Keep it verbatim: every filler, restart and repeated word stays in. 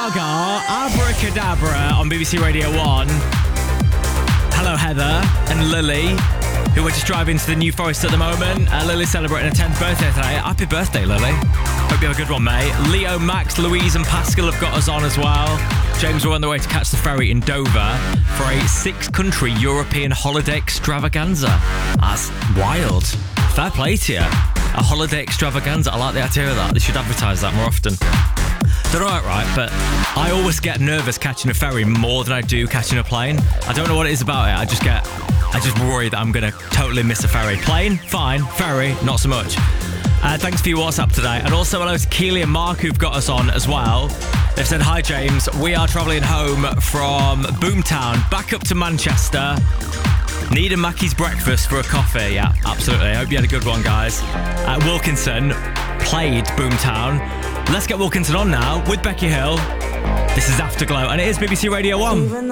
Gaga, Abracadabra on B B C Radio one. Hello, Heather and Lily, who are just driving to the New Forest at the moment. Uh, Lily's celebrating her tenth birthday today. Happy birthday, Lily. Hope you have a good one, mate. Leo, Max, Louise and Pascal have got us on as well. James, we're on the way to catch the ferry in Dover for a six-country European holiday extravaganza. That's wild. Fair play to you. A holiday extravaganza. I like the idea of that. They should advertise that more often. Don't know it right, but I always get nervous catching a ferry more than I do catching a plane. I don't know what it is about it. I just get, I just worry that I'm going to totally miss a ferry. Plane, fine. Ferry, not so much. Uh, thanks for your WhatsApp today. And also hello to Keely and Mark who've got us on as well. They've said, hi James, we are travelling home from Boomtown back up to Manchester. Need a Mackey's breakfast for a coffee. Yeah, absolutely. I hope you had a good one, guys. Uh, Wilkinson played Boomtown. Let's get Wilkinson on now with Becky Hill. This is Afterglow and it is B B C Radio one.